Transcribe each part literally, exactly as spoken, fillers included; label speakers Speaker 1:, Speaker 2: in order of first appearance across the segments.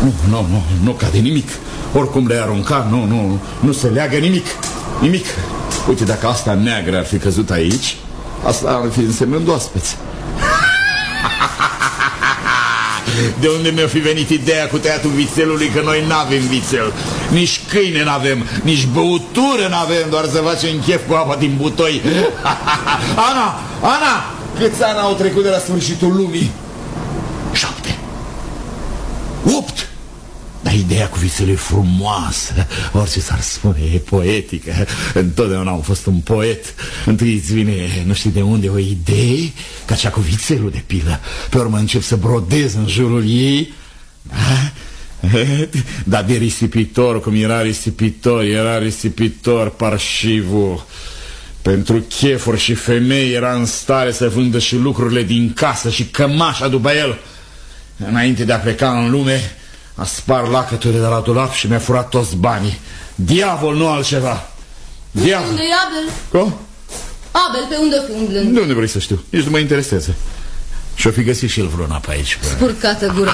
Speaker 1: Nu, nu, nu, nu cade nimic. Oricum le arunca, nu, nu, nu se leagă nimic. Nimic. Uite, dacă asta neagră ar fi căzut aici, asta ar fi însemnând oaspeți. De unde mi-a fi venit ideea cu tăiatul vițelului, că noi n-avem vițel, nici câine n-avem, nici băutură n-avem, doar să facem chef cu apa din butoi. Ana, Ana, câți ani au trecut de la sfârșitul lumii? Șapte. Opt. Dar ideea cu vițelul e frumoasă, orice s-ar spune, e poetică. Întotdeauna am fost un poet. Întâi îți vine, nu știi de unde, o idee, ca cea cu vițelul de pilă. Pe urmă încep să brodez în jurul ei. Dar de risipitor, cum era risipitor, era risipitor parșivul. Pentru chefuri și femei era în stare să vândă și lucrurile din casă și cămașa după el. Înainte de a pleca în lume, a spart lacăturile de la dulap și mi-a furat toți banii. Diavol, nu altceva. Diavol.
Speaker 2: Unde e Abel?
Speaker 1: Cum?
Speaker 2: Abel, pe unde o fi umblând?
Speaker 1: De unde vrei să știu? Nici nu mă interesează. Și-o fi găsit și el vreuna pe aici.
Speaker 2: Spurcată gura.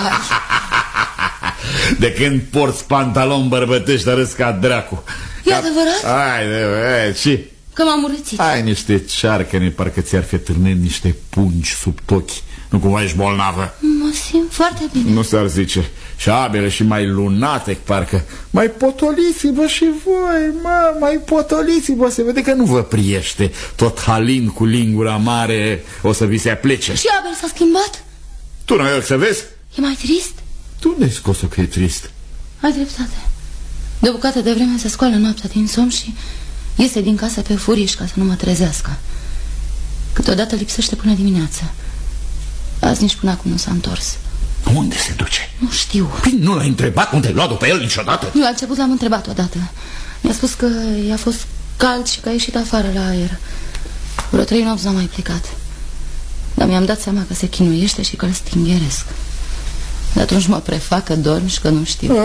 Speaker 1: De când porți pantaloni bărbătești, râzi ca dracu.
Speaker 2: E ca... adevărat?
Speaker 1: Hai, de, ce?
Speaker 2: Că m-am urățit.
Speaker 1: Ai niște cearcăne, parcă ți-ar fi târnit niște pungi sub ochi. Nu cumva ești bolnavă?
Speaker 2: Mă simt foarte bine.
Speaker 1: Nu s-ar zice. Și Abele și mai lunatec, parcă. Mai potoliți-vă și voi, mă, mai potoliți-vă. Se vede că nu vă priește. Tot Halin cu lingura mare o să vi se aplece.
Speaker 2: Și Abel s-a schimbat?
Speaker 1: Tu nu ai să vezi?
Speaker 2: E mai trist?
Speaker 1: Tu ne-ai scos-o că e trist.
Speaker 2: Ai dreptate. De o bucată de vreme se scoală noaptea din somn și iese din casă pe furiș ca să nu mă trezească. Câteodată lipsește până dimineață. Azi nici până acum nu s-a întors.
Speaker 1: Unde se duce?
Speaker 2: Nu știu.
Speaker 1: Păi nu l-ai întrebat unde ai luat după el niciodată?
Speaker 2: Eu la început l-am întrebat odată. Mi-a spus că i-a fost cald și că a ieșit afară la aer. Vreo trei nopți n-a mai plecat. Dar mi-am dat seama că se chinuiește și că îl stingheresc. De atunci mă prefac că dorm și că nu știu.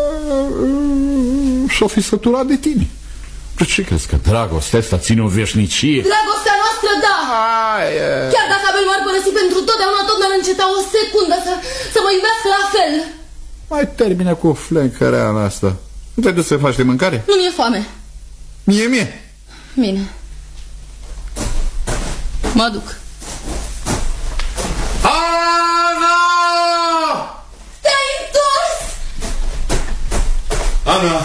Speaker 1: S-o fi săturat de tine. De ce crezi că dragostea asta ține o veșnicie?
Speaker 2: Dragostea noastră, da!
Speaker 1: Hai, e...
Speaker 2: Chiar dacă Abel m-ar părăsi pentru totdeauna, tot n-ar înceta o secundă să, să mă iubească la fel.
Speaker 1: Mai termină cu flencărea asta. Nu te duci să faci de mâncare?
Speaker 2: Nu mi-e foame.
Speaker 1: Mie, mie.
Speaker 2: Bine. Mă duc.
Speaker 1: Ana!
Speaker 2: Te-ai întors!
Speaker 3: Ana!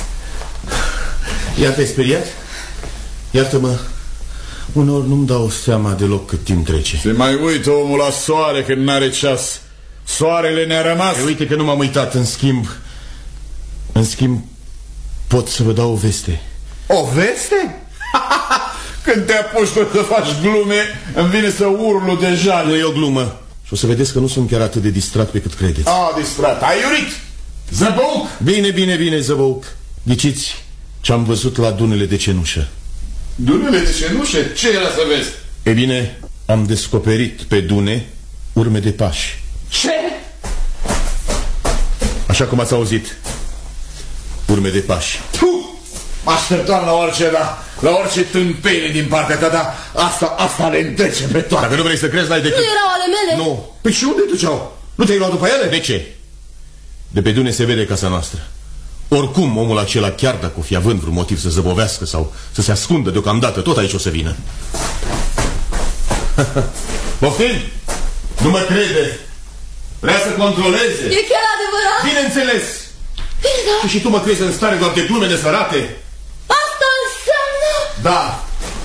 Speaker 3: Iar te-ai speriat? Iartă-mă, uneori nu-mi dau seama deloc cât timp trece.
Speaker 1: Se mai uită omul la soare când n-are ceas. Soarele ne-a rămas.
Speaker 3: E, uite că nu m-am uitat, în schimb. În schimb, pot să vă dau o veste.
Speaker 1: O veste? Când te apuci tu să faci glume, îmi vine să urlu deja.
Speaker 3: Nu e o glumă. Și o să vedeți că nu sunt chiar atât de distrat pe cât credeți.
Speaker 1: A, distrat, ai iurit! Zăbăuc!
Speaker 3: Bine, bine, bine, zăbăuc. Ghiciți ce-am văzut la dunele de cenușă.
Speaker 1: Dunele de cenușă? Ce era să vezi?
Speaker 3: E bine, am descoperit pe dune urme de pași.
Speaker 1: Ce?
Speaker 3: Așa cum ați auzit. Urme de pași.
Speaker 1: Tu! Așteptam la orice, la, la orice tâmpenie din partea ta, dar asta, asta le întrece pe toate.
Speaker 3: Dacă nu vrei să crezi, n-ai decât...
Speaker 2: Nu erau ale mele?
Speaker 3: Nu.
Speaker 1: Păi și unde duceau? Nu te-ai luat după ele?
Speaker 3: De ce? De pe dune se vede casa noastră. Oricum, omul acela, chiar dacă o fi având vreun motiv să zăbovească sau să se ascundă deocamdată, tot aici o să vină. Poftim? Nu mă crede. Vrea să controleze.
Speaker 2: E chiar adevărat?
Speaker 3: Bineînțeles.
Speaker 2: Bine, da.
Speaker 3: Și tu mă crezi în stare doar de glume desfărate?
Speaker 2: Asta înseamnă...
Speaker 3: Da.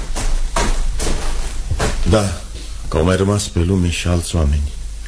Speaker 3: Da, că au mai rămas pe lume și alți oameni.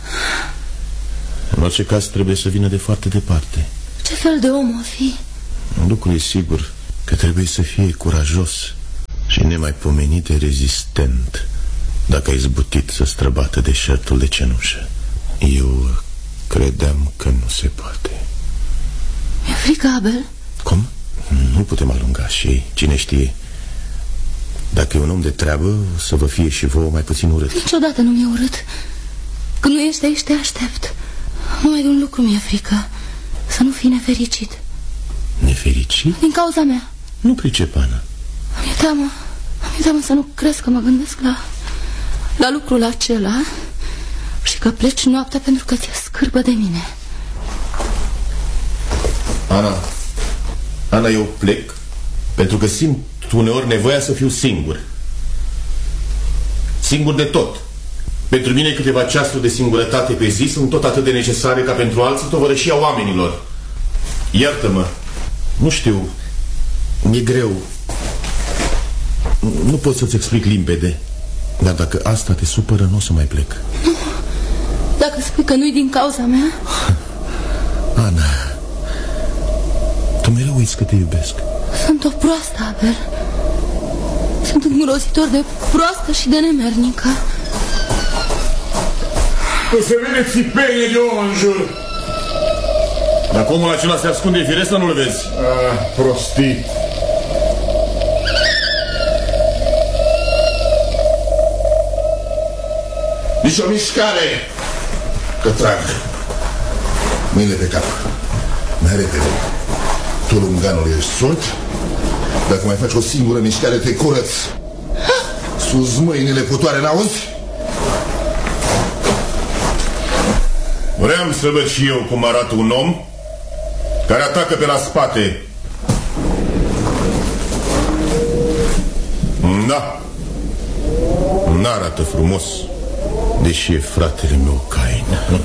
Speaker 3: În orice caz trebuie să vină de foarte departe.
Speaker 2: Ce fel de om o fi?
Speaker 3: Un lucru e sigur, că trebuie să fie curajos și nemaipomenit de rezistent dacă ai izbutit să străbată deșertul de cenușă. Eu credeam că nu se poate.
Speaker 2: Mi-e frică, Abel.
Speaker 3: Cum? Nu putem alunga și cine știe. Dacă e un om de treabă, o să vă fie și vouă mai puțin urât.
Speaker 2: Niciodată nu mi-e urât. Când nu ești aici, te aștept. Numai de un lucru mi-e frică. Să nu fii nefericit.
Speaker 3: Nefericit?
Speaker 2: Din cauza mea.
Speaker 3: Nu pricep, Ana.
Speaker 2: Mi-e teamă. Mi-e teamă să nu crezi că mă gândesc la La lucrul acela și că pleci noaptea pentru că ți-e scârbă de mine.
Speaker 3: Ana, Ana, eu plec pentru că simt uneori nevoia să fiu singur. Singur de tot. Pentru mine câteva ceasuri de singurătate pe zi sunt tot atât de necesare ca pentru alții tovărășia oamenilor. Iartă-mă, nu știu, mi-e greu. Nu pot să-ți explic limpede, dar dacă asta te supără, nu o să mai plec.
Speaker 2: Nu, dacă spui că nu-i din cauza mea.
Speaker 3: Ana, tu mereu uiți că te iubesc.
Speaker 2: Sunt o proastă, Abel. Sunt îngrozitor de proastă și de nemernică.
Speaker 1: O să vede țipenie de om în jur.
Speaker 3: Dacă omul acela se ascunde în ferestră, nu-l vezi.
Speaker 1: Ah, prostii.
Speaker 3: Nici o mișcare, că trag. Mâinile pe cap. Mai repede. Tu, lunganul, ești surd? Dacă mai faci o singură mișcare, te curăț. Sus mâinile, putoare, n-auzi? Vreau să văd și eu cum arată un om care atacă pe la spate. Da. N-arată frumos, deși e fratele meu Cain.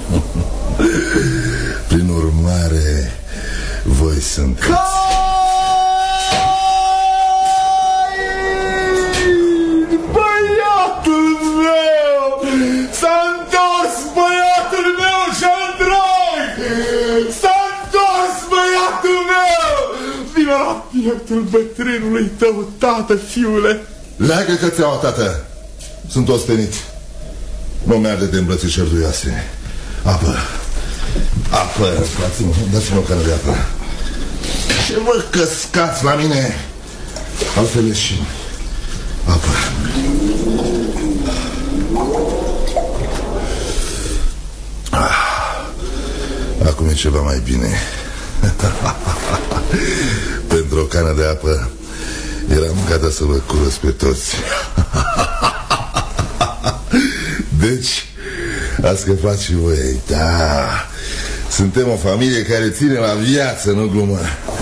Speaker 3: Prin urmare, voi sunteți...
Speaker 1: Băiatul meu! S-a întors băiatul meu cel drag! S-a întors băiatul meu! Vino la pieptul bătrânului tău, tată, fiule!
Speaker 3: Leagă cățeaua, tată! Sunt ostenit. Nu mi-arde de îmbrățișări duioase. Apă! Apă! Dați-mă, dați-mă o cană de apă. Ce vă căscați la mine? Altfel ieșim. Apă. Ah, acum e ceva mai bine. Pentru o cană de apă eram gata să vă curăț pe toți. Deci a scăpat și voi. Da, suntem o familie care ține la viață, nu glumă.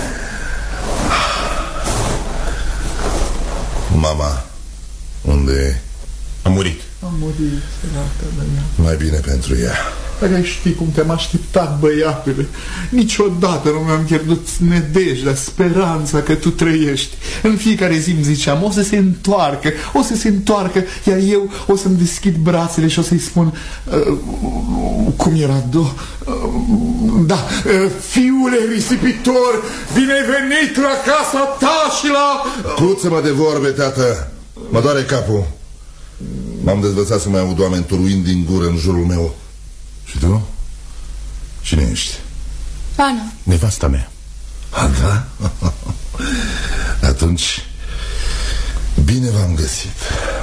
Speaker 3: Mama, unde e? A murit.
Speaker 1: A murit, sărată mea.
Speaker 3: Mai bine pentru ea.
Speaker 1: Dacă știi cum te-am așteptat, băiatule. Niciodată nu mi-am pierdut nădejdea, speranța că tu trăiești. În fiecare zi îmi ziceam, o să se întoarcă, o să se întoarcă, iar eu o să-mi deschid brațele și o să-i spun uh, cum era, do, uh, da, uh, fiule risipitor, bine venit la casa ta și la... Uh...
Speaker 3: Cruță-mă de vorbe, tată. Mă doare capul. M-am dezvățat să mai aud oameni turuind din gură în jurul meu. Și tu? Cine ești?
Speaker 2: Ana.
Speaker 3: Nevasta mea. A, da? Atunci, bine v-am găsit.